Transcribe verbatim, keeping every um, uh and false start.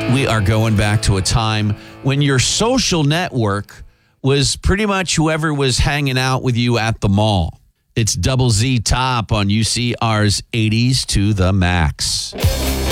We are going back to a time when your social network was pretty much whoever was hanging out with you at the mall. It's Double Z Top on U C R's eighties to the Max.